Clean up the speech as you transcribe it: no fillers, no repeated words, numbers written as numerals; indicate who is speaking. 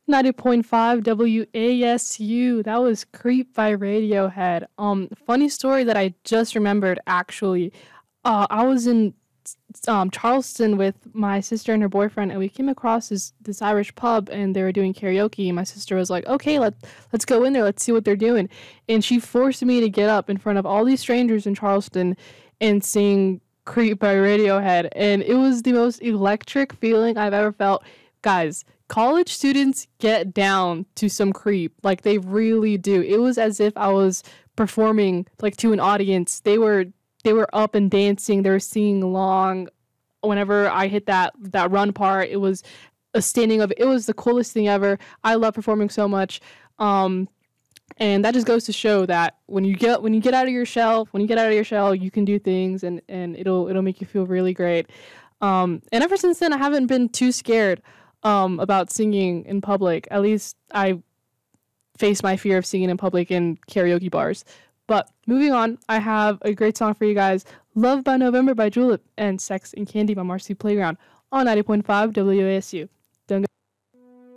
Speaker 1: 90.5 WASU. That was Creep by Radiohead. Funny story that I just remembered actually. I was in Charleston with my sister and her boyfriend, and we came across this Irish pub, and they were doing karaoke. And my sister was like, "Okay, let's go in there. Let's see what they're doing." And she forced me to get up in front of all these strangers in Charleston and sing "Creep" by Radiohead, and it was the most electric feeling I've ever felt. Guys, college students get down to some Creep, like they really do. It was as if I was performing like to an audience. They were up and dancing. They were singing along. Whenever I hit that run part, it was a standing of. It was the coolest thing ever. I love performing so much, and that just goes to show that when you get out of your shell, you can do things, and it'll make you feel really great. And ever since then, I haven't been too scared about singing in public. At least I face my fear of singing in public in karaoke bars. But moving on, I have a great song for you guys. Love by November by Julep and Sex and Candy by Marcy Playground on 90.5 WASU.